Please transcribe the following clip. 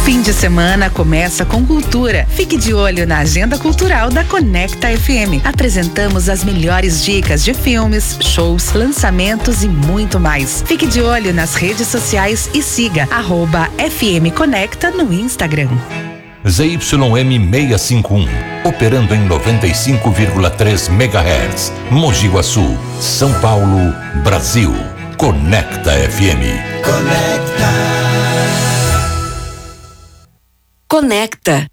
Fim de semana começa com cultura. Fique de olho na agenda cultural da Conecta FM. Apresentamos as melhores dicas de filmes, shows, lançamentos e muito mais. Fique de olho nas redes sociais e siga @FM Conecta no Instagram. ZYM 651, operando em 95,3 MHz. Mogi Guaçu, São Paulo, Brasil. Conecta FM. Conecta.